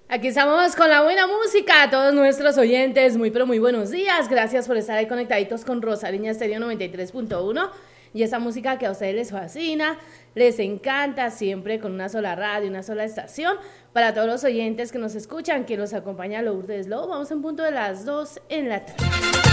Aquí estamos con la buena música a todos nuestros oyentes, muy pero muy buenos días, gracias por estar ahí conectaditos con Rosaliña Estéreo 93.1 y esa música que a ustedes les fascina, les encanta, siempre con una sola radio, una sola estación. Para todos los oyentes que nos escuchan, que nos acompaña Lourdes Lobo, vamos en punto de las 2 en la tarde.